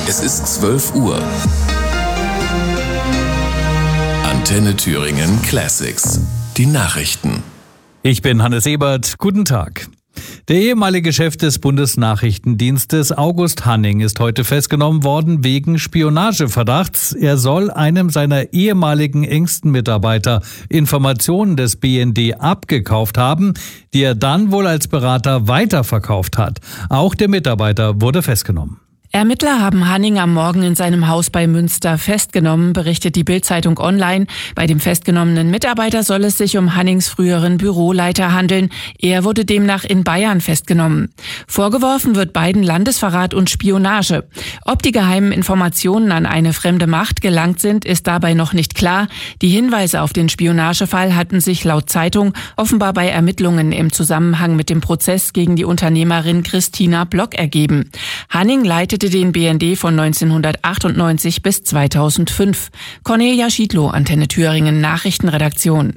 Es ist 12 Uhr. Antenne Thüringen Classics. Die Nachrichten. Ich bin Hannes Ebert. Guten Tag. Der ehemalige Chef des Bundesnachrichtendienstes August Hanning ist heute festgenommen worden wegen Spionageverdachts. Er soll einem seiner ehemaligen engsten Mitarbeiter Informationen des BND abgekauft haben, die er dann wohl als Berater weiterverkauft hat. Auch der Mitarbeiter wurde festgenommen. Ermittler haben Hanning am Morgen in seinem Haus bei Münster festgenommen, berichtet die Bild-Zeitung online. Bei dem festgenommenen Mitarbeiter soll es sich um Hannings früheren Büroleiter handeln. Er wurde demnach in Bayern festgenommen. Vorgeworfen wird beiden Landesverrat und Spionage. Ob die geheimen Informationen an eine fremde Macht gelangt sind, ist dabei noch nicht klar. Die Hinweise auf den Spionagefall hatten sich laut Zeitung offenbar bei Ermittlungen im Zusammenhang mit dem Prozess gegen die Unternehmerin Christina Block ergeben. Hanning leitete den BND von 1998 bis 2005. Cornelia Schiedlow, Antenne Thüringen Nachrichtenredaktion.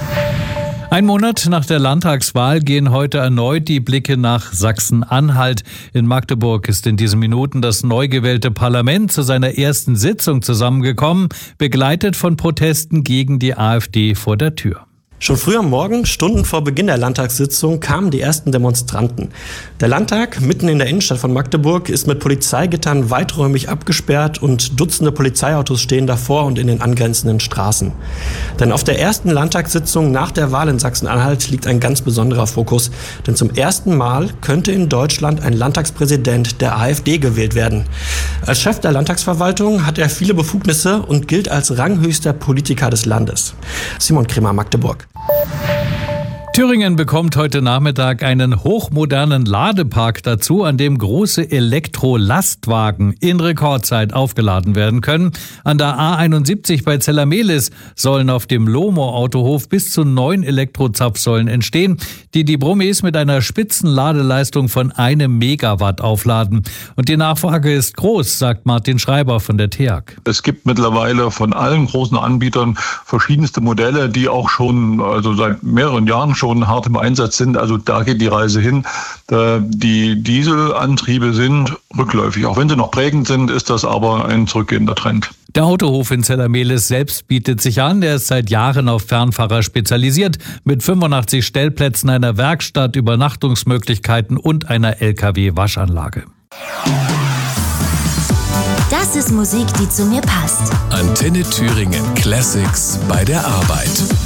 Ein Monat nach der Landtagswahl gehen heute erneut die Blicke nach Sachsen-Anhalt. In Magdeburg ist in diesen Minuten das neu gewählte Parlament zu seiner ersten Sitzung zusammengekommen, begleitet von Protesten gegen die AfD vor der Tür. Schon früh am Morgen, Stunden vor Beginn der Landtagssitzung, kamen die ersten Demonstranten. Der Landtag, mitten in der Innenstadt von Magdeburg, ist mit Polizeigittern weiträumig abgesperrt und Dutzende Polizeiautos stehen davor und in den angrenzenden Straßen. Denn auf der ersten Landtagssitzung nach der Wahl in Sachsen-Anhalt liegt ein ganz besonderer Fokus. Denn zum ersten Mal könnte in Deutschland ein Landtagspräsident der AfD gewählt werden. Als Chef der Landtagsverwaltung hat er viele Befugnisse und gilt als ranghöchster Politiker des Landes. Simon Kremer, Magdeburg. Thüringen bekommt heute Nachmittag einen hochmodernen Ladepark dazu, an dem große Elektrolastwagen in Rekordzeit aufgeladen werden können. An der A71 bei Zellermehlis sollen auf dem Lohmo-Autohof bis zu 9 Elektrozapfsäulen entstehen, die Brummis mit einer Spitzenladeleistung von 1 Megawatt aufladen. Und die Nachfrage ist groß, sagt Martin Schreiber von der TEAG. Es gibt mittlerweile von allen großen Anbietern verschiedenste Modelle, die auch schon seit mehreren Jahren schon hart im Einsatz sind. Also da geht die Reise hin. Die Dieselantriebe sind rückläufig. Auch wenn sie noch prägend sind, ist das aber ein zurückgehender Trend. Der Autohof in Zellermehlis selbst bietet sich an. Er ist seit Jahren auf Fernfahrer spezialisiert, mit 85 Stellplätzen, einer Werkstatt, Übernachtungsmöglichkeiten und einer LKW-Waschanlage. Das ist Musik, die zu mir passt. Antenne Thüringen Classics bei der Arbeit.